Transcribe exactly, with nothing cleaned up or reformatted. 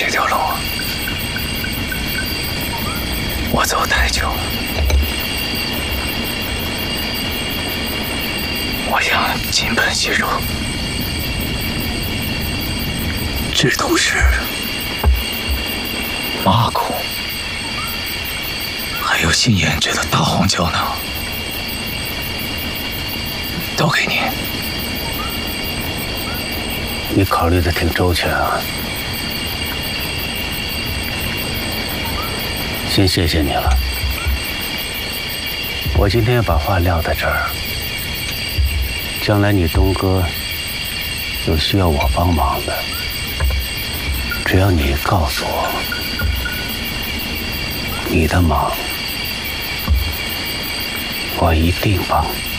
这条路我走太久，我想金盆洗手，这都是马孔，还有新研制的大红胶囊，都给你。 你考虑的挺周全啊，先谢谢你了。我今天把话撂在这儿，将来你东哥有需要我帮忙的，只要你告诉我，你的忙我一定帮。